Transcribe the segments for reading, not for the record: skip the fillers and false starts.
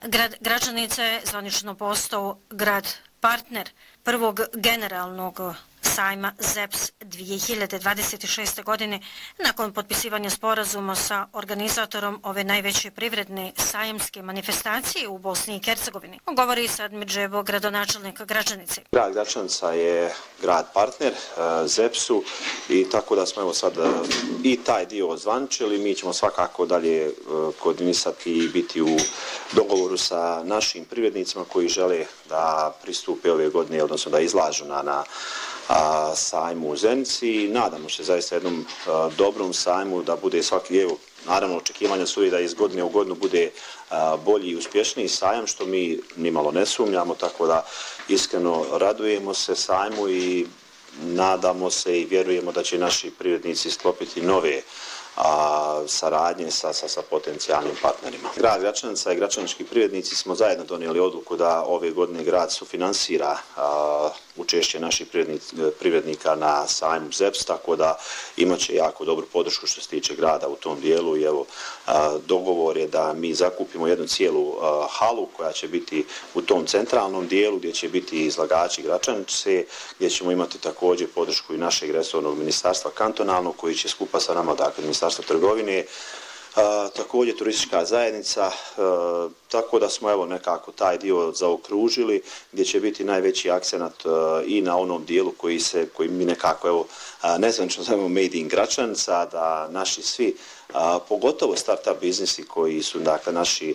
Grad Gračanica je zvanično postao grad partner prvog generalnog sajma ZEPS 2026. godine nakon potpisivanja sporazuma sa organizatorom ove najveće privredne sajamske manifestacije u Bosni i Hercegovini. Govori Sad Midžebo, gradonačelnik Gračanice. Grad Gračanica je grad partner ZEPS-u i tako da smo evo sad i taj dio ozvaničili. Mi ćemo svakako dalje koordinisati i biti u dogovoru sa našim privrednicima koji žele da pristupe ove godine, odnosno da izlažu na sajmu u Zenici. Nadamo se zaista jednom dobrom sajmu da bude svaki, evo, naravno očekivanja su i da iz godine u godinu bude bolji i uspješniji sajam, što mi nimalo ne sumnjamo, tako da iskreno radujemo se sajmu i nadamo se i vjerujemo da će naši privrednici sklopiti nove saradnje sa potencijalnim partnerima. Grad Gračanica i gračanički privrednici smo zajedno donijeli odluku da ove godine grad sufinansira učešće naših privrednika na sajmu ZEPS, tako da imaće jako dobru podršku što se tiče grada u tom dijelu i evo dogovor je da mi zakupimo jednu cijelu halu koja će biti u tom centralnom dijelu gdje će biti izlagači Gračanice, gdje ćemo imati također podršku i našeg resornog ministarstva kantonalnog koji će skupa sa nama, dakle Ministarstvo trgovine, također turistička zajednica, tako da smo evo nekako taj dio zaokružili gdje će biti najveći akcenat i na onom dijelu koji mi nekako evo nezvanično zovemo Made in Gračanica, da naši svi pogotovo start-up biznisi koji su dakle naši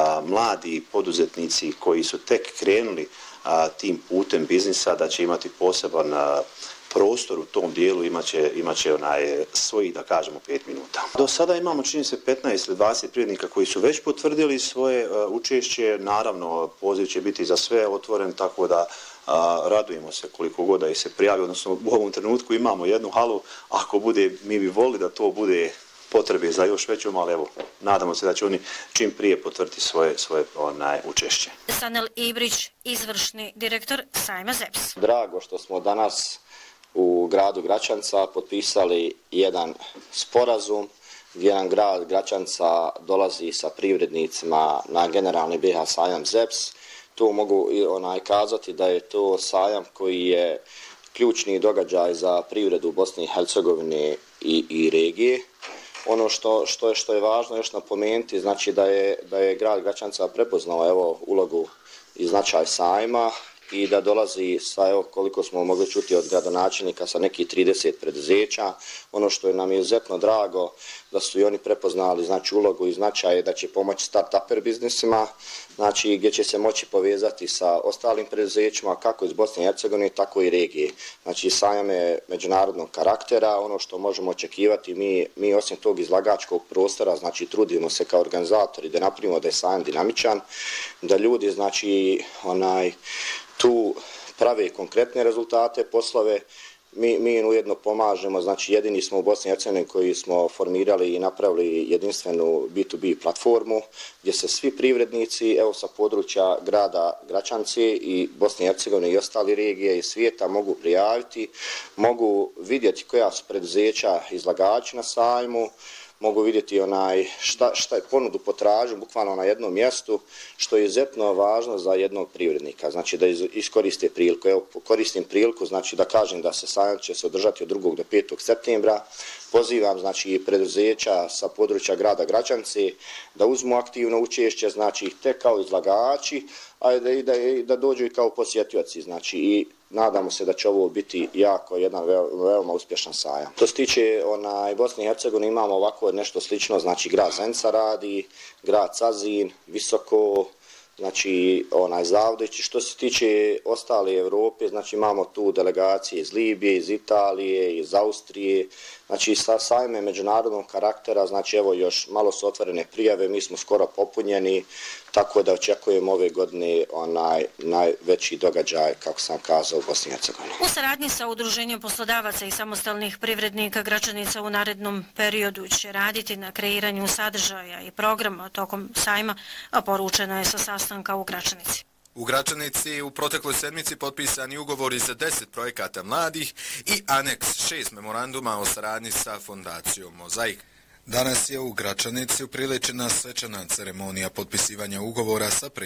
mladi poduzetnici koji su tek krenuli tim putem biznisa, da će imati poseban prostor u tom dijelu, imaće svojih, da kažemo, 5 minuta. Do sada imamo, čini se, 15 ili 20 privrednika koji su već potvrdili svoje učešće. Naravno, poziv će biti za sve otvoren, tako da radujemo se koliko god da ih se prijavi, odnosno u ovom trenutku imamo jednu halu, ako bude, mi bi volili da to bude potrebe za još većom, ali evo, nadamo se da će oni čim prije potvrditi svoje učešće. Sanel Ibrić, izvršni direktor sajma ZEPS. Drago što smo danas u gradu Gračanca potpisali jedan sporazum gdje nam grad Gračanca dolazi sa privrednicima na generalni BiH sajam ZEPS. Tu mogu kazati da je to sajam koji je ključni događaj za privredu Bosne i Hercegovine i regije. Ono što je važno još napomenuti, znači da je grad Gračanca prepoznao ulogu i značaj sajma i da dolazi sa, evo, koliko smo mogli čuti od gradonačelnika, sa nekih 30 preduzeća. Ono što je nam je izuzetno drago da su i oni prepoznali, znači, ulogu i značaj da će pomoći start-uper biznisima, znači gdje će se moći povezati sa ostalim preduzećima kako iz Bosne i Hercegovine, tako i regije. Znači sajam je međunarodnog karaktera, ono što možemo očekivati, mi osim tog izlagačkog prostora, znači trudimo se kao organizatori da napravimo da je sajam dinamičan, da ljudi, znači, tu prave konkretne rezultate, poslove. Mi ujedno pomažemo, znači jedini smo u Bosni i Hercegovini koji smo formirali i napravili jedinstvenu B2B platformu gdje se svi privrednici, evo, sa područja grada Gračanice i Bosne i Hercegovine i ostali regije i svijeta mogu prijaviti, mogu vidjeti koja su preduzeća izlagači na sajmu, mogu vidjeti šta je ponudu potražnju bukvalno na jednom mjestu, što je izuzetno važno za jednog privrednika, znači da iskoriste priliku. Evo, koristim priliku, znači da kažem da se sajam će se održati od 2. do 5. septembra. Pozivam, znači, preduzeća sa područja grada Gračanice da uzmu aktivno učešće, znači te kao izlagači, a da dođu i kao posjetioci, znači, i nadamo se da će ovo biti jako jedan veoma uspješan sajam. To se tiče Bosne i Hercegovine, imamo ovako nešto slično, znači grad Zenica radi, grad Cazin, Visoko, znači Zavodić. Što se tiče ostale Europe, znači imamo tu delegacije iz Libije, iz Italije, iz Austrije, znači sa sajme međunarodnog karaktera, znači evo još malo su otvorene prijave, mi smo skoro popunjeni, tako da očekujemo ove godine najveći događaj, kako sam kazao, u Bosni i Hercegovini. U saradnji sa Udruženjem poslodavaca i samostalnih privrednika Gračanica u narednom periodu će raditi na kreiranju sadržaja i programa tokom sajma, a poručeno je sa sastanka u Gračanici. U Gračanici u protekloj sedmici potpisani ugovori za 10 projekata mladih i aneks 6 memoranduma o saradnji sa fondacijom Mozaik. Danas je u Gračanici upriličena svečana ceremonija potpisivanja ugovora sa